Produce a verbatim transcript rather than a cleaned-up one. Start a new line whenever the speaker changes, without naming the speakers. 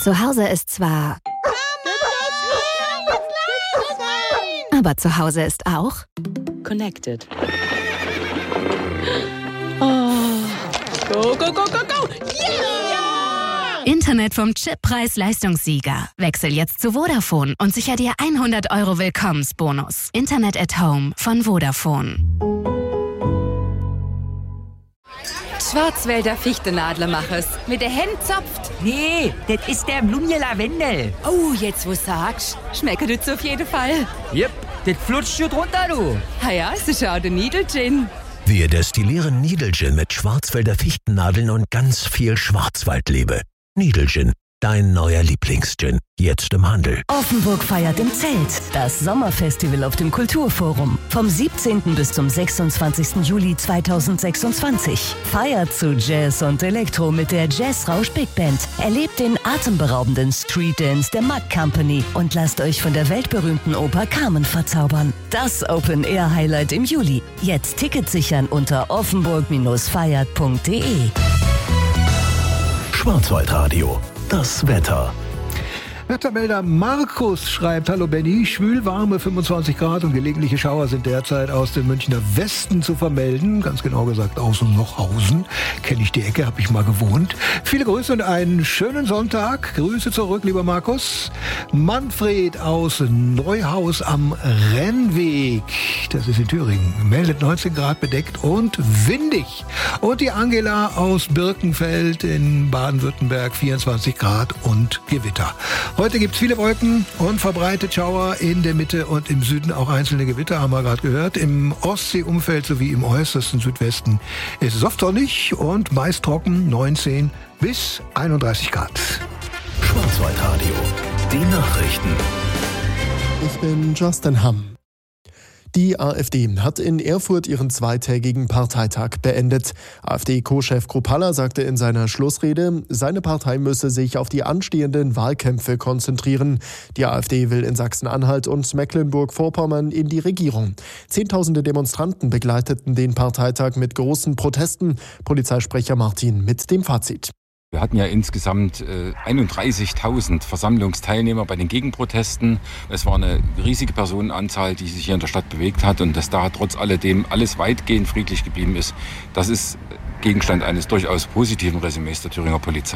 Zu Hause ist zwar... Aber zu Hause ist auch...
Connected. Oh. Go, go, go, go, go!
Yeah! Internet vom Chip Preis-Leistungssieger. Wechsel jetzt zu Vodafone und sicher dir hundert Euro Willkommensbonus. Internet at Home von Vodafone.
Schwarzwälder Fichtenadlermachers. Mit der Hand zopft.
Nee, das ist der Blumje Lavendel.
Oh, jetzt wo sagst, schmeckt das auf jeden Fall.
Jep, das flutscht schon drunter, du.
Ah ja, es ist auch der Needle-Gin.
Wir destillieren Needle-Gin mit Schwarzwälder Fichtennadeln und ganz viel Schwarzwaldliebe. Needle-Gin, dein neuer Lieblings-Gin. Jetzt im Handel.
Offenburg feiert im Zelt. Das Sommerfestival auf dem Kulturforum. Vom siebzehnten bis zum sechsundzwanzigsten Juli zweitausendsechsundzwanzig. Feiert zu Jazz und Elektro mit der Jazzrausch Big Band. Erlebt den atemberaubenden Street Dance der Mack Company und lasst euch von der weltberühmten Oper Carmen verzaubern. Das Open-Air-Highlight im Juli. Jetzt Tickets sichern unter offenburg feiert punkt de.
Schwarzwaldradio. Das Wetter.
Wettermelder Markus schreibt: Hallo Benny, schwül warme fünfundzwanzig Grad und gelegentliche Schauer sind derzeit aus dem Münchner Westen zu vermelden. Ganz genau gesagt aus Nochhausen. Kenne ich die Ecke, habe ich mal gewohnt. Viele Grüße und einen schönen Sonntag. Grüße zurück, lieber Markus. Manfred aus Neuhaus am Rennweg, das ist in Thüringen, meldet neunzehn Grad bedeckt und windig. Und die Angela aus Birkenfeld in Baden-Württemberg, vierundzwanzig Grad und Gewitter. Heute gibt es viele Wolken und verbreitet Schauer in der Mitte und im Süden, auch einzelne Gewitter, haben wir gerade gehört. Im Ostseeumfeld sowie im äußersten Südwesten ist es oft sonnig und meist trocken, neunzehn bis einunddreißig Grad.
Schwarzwaldradio, die Nachrichten.
Ich bin Justin Hamm. Die AfD hat in Erfurt ihren zweitägigen Parteitag beendet. AfD-Co-Chef Kruppalla sagte in seiner Schlussrede, seine Partei müsse sich auf die anstehenden Wahlkämpfe konzentrieren. Die AfD will in Sachsen-Anhalt und Mecklenburg-Vorpommern in die Regierung. Zehntausende Demonstranten begleiteten den Parteitag mit großen Protesten. Polizeisprecher Martin mit dem Fazit.
Wir hatten ja insgesamt äh, einunddreißigtausend Versammlungsteilnehmer bei den Gegenprotesten. Es war eine riesige Personenanzahl, die sich hier in der Stadt bewegt hat. Und dass da trotz alledem alles weitgehend friedlich geblieben ist, das ist Gegenstand eines durchaus positiven Resümees der Thüringer Polizei.